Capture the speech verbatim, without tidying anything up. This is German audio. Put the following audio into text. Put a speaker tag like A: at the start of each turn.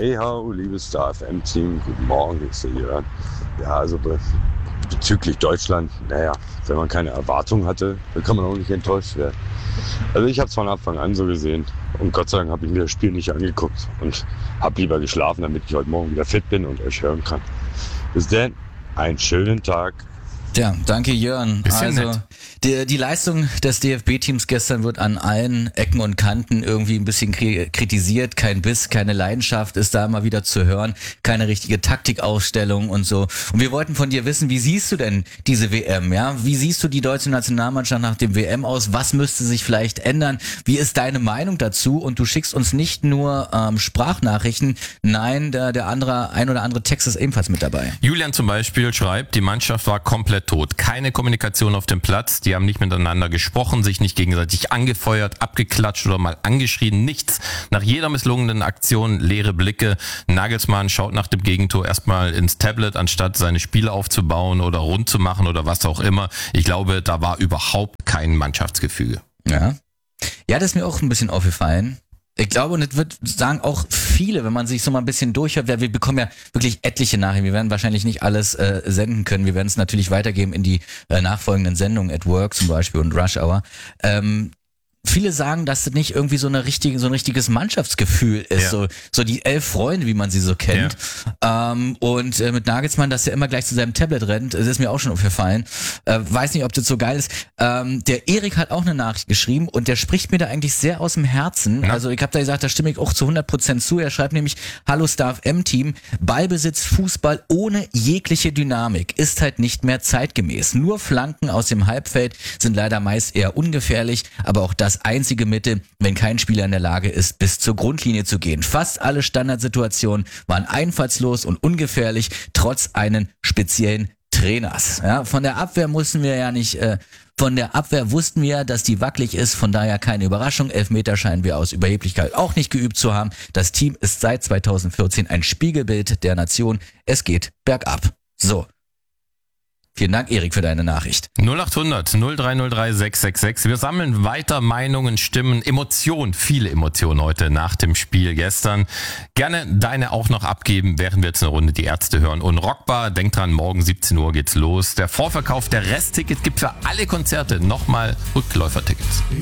A: Hey ho, liebes Star F M-Team, guten Morgen, ich sehe Jörn. Ja, also be- bezüglich Deutschland, naja, wenn man keine Erwartung hatte, dann kann man auch nicht enttäuscht werden. Also ich habe es von Anfang an so gesehen und Gott sei Dank habe ich mir das Spiel nicht angeguckt und habe lieber geschlafen, damit ich heute Morgen wieder fit bin und euch hören kann. Bis dann, einen schönen Tag.
B: Ja, danke Jörn.
C: Bisschen
B: Also
C: nett.
B: die, die Leistung des D F B-Teams gestern wird an allen Ecken und Kanten irgendwie ein bisschen kri- kritisiert. Kein Biss, keine Leidenschaft ist da immer wieder zu hören. Keine richtige Taktikausstellung und so. Und wir wollten von dir wissen, wie siehst du denn diese W M? Ja, wie siehst du die deutsche Nationalmannschaft nach dem W M aus? Was müsste sich vielleicht ändern? Wie ist deine Meinung dazu? Und du schickst uns nicht nur ähm, Sprachnachrichten. Nein, der, der andere, ein oder andere Text ist ebenfalls mit dabei.
C: Julian zum Beispiel schreibt, die Mannschaft war komplett tot. Keine Kommunikation auf dem Platz, die haben nicht miteinander gesprochen, sich nicht gegenseitig angefeuert, abgeklatscht oder mal angeschrien, nichts. Nach jeder misslungenen Aktion leere Blicke. Nagelsmann schaut nach dem Gegentor erstmal ins Tablet, anstatt seine Spiele aufzubauen oder rund zu machen oder was auch immer. Ich glaube, da war überhaupt kein Mannschaftsgefüge.
B: Ja. Ja, das ist mir auch ein bisschen aufgefallen. Ich glaube, und das wird sagen auch viele, wenn man sich so mal ein bisschen durchhört, weil wir bekommen ja wirklich etliche Nachrichten. Wir werden wahrscheinlich nicht alles äh, senden können. Wir werden es natürlich weitergeben in die äh, nachfolgenden Sendungen, At Work zum Beispiel und Rush Hour. Ähm, Viele sagen, dass das nicht irgendwie so eine richtige, so ein richtiges Mannschaftsgefühl ist,
C: Ja.
B: so so die elf Freunde, wie man sie so kennt. Ähm, und äh, mit Nagelsmann, dass er immer gleich zu seinem Tablet rennt, das ist mir auch schon aufgefallen. Äh, weiß nicht, ob das so geil ist. Ähm, der Erik hat auch eine Nachricht geschrieben und der spricht mir da eigentlich sehr aus dem Herzen.
C: Ja.
B: Also ich habe da gesagt, da stimme ich auch zu hundert Prozent zu. Er schreibt nämlich, hallo Star F M-Team, Ballbesitz, Fußball ohne jegliche Dynamik ist halt nicht mehr zeitgemäß. Nur Flanken aus dem Halbfeld sind leider meist eher ungefährlich, aber auch das einzige Mittel, wenn kein Spieler in der Lage ist, bis zur Grundlinie zu gehen. Fast alle Standardsituationen waren einfallslos und ungefährlich, trotz einen speziellen Trainers. Ja, von der Abwehr mussten wir ja nicht, äh, von der Abwehr wussten wir, dass die wackelig ist, von daher keine Überraschung. Elfmeter scheinen wir aus Überheblichkeit auch nicht geübt zu haben. Das Team ist seit zweitausendvierzehn ein Spiegelbild der Nation. Es geht bergab. So. Vielen Dank, Erik, für deine Nachricht.
C: null acht hundert null drei null drei sechs sechs sechs. Wir sammeln weiter Meinungen, Stimmen, Emotionen, viele Emotionen heute nach dem Spiel gestern. Gerne deine auch noch abgeben, während wir jetzt eine Runde die Ärzte hören. Und Rockbar, denk dran, morgen siebzehn Uhr geht's los. Der Vorverkauf der Resttickets gibt für alle Konzerte nochmal Rückläufertickets.